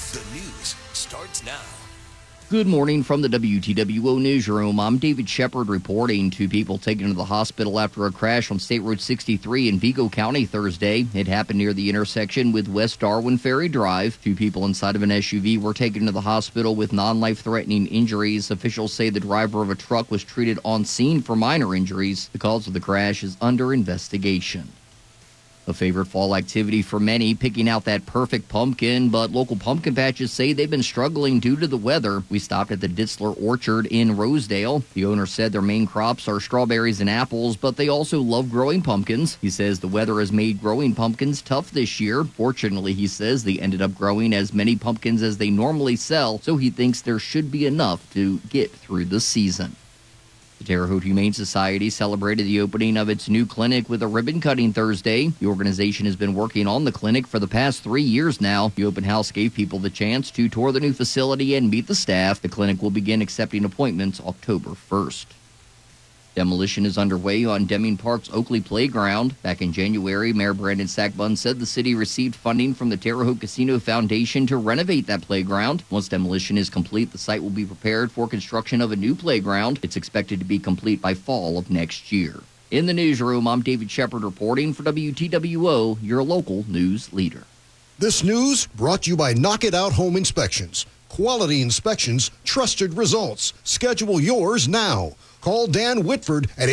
The news starts now. Good morning from the WTWO newsroom. I'm David Shepard reporting. 2 people taken to the hospital after a crash on State Road 63 in Vigo County Thursday. It happened near the intersection with West Darwin Ferry Drive. 2 people inside of an SUV were taken to the hospital with non-life-threatening injuries. Officials say the driver of a truck was treated on scene for minor injuries. The cause of the crash is under investigation. A favorite fall activity for many, picking out that perfect pumpkin, but local pumpkin patches say they've been struggling due to the weather. We stopped at the Ditzler Orchard in Rosedale. The owner said their main crops are strawberries and apples, but they also love growing pumpkins. He says the weather has made growing pumpkins tough this year. Fortunately, he says they ended up growing as many pumpkins as they normally sell, so he thinks there should be enough to get through the season. The Terre Haute Humane Society celebrated the opening of its new clinic with a ribbon cutting Thursday. The organization has been working on the clinic for the past 3 years now. The open house gave people the chance to tour the new facility and meet the staff. The clinic will begin accepting appointments October 1st. Demolition is underway on Deming Park's Oakley Playground. Back in January, Mayor Brandon Sackbun said the city received funding from the Terre Haute Casino Foundation to renovate that playground. Once demolition is complete, the site will be prepared for construction of a new playground. It's expected to be complete by fall of next year. In the newsroom, I'm David Shepard reporting for WTWO, your local news leader. This news brought to you by Knock It Out Home Inspections. Quality inspections, trusted results. Schedule yours now. Call Dan Whitford at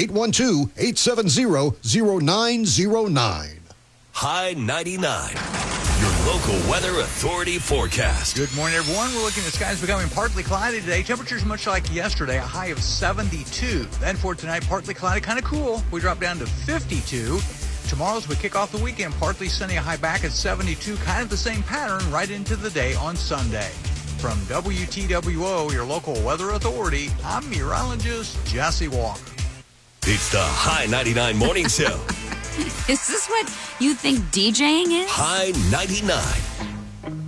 812-870-0909. High 99, your local weather authority forecast. Good morning, everyone. We're looking at skies becoming partly cloudy today. Temperatures much like yesterday, a high of 72. Then for tonight, partly cloudy, kind of cool. We drop down to 52. Tomorrow, as we kick off the weekend, partly sunny, a high back at 72. Kind of the same pattern right into the day on Sunday. From WTWO, your local weather authority, I'm meteorologist Jesse Walker. It's the High 99 Morning Show. Is this what you think DJing is? High 99.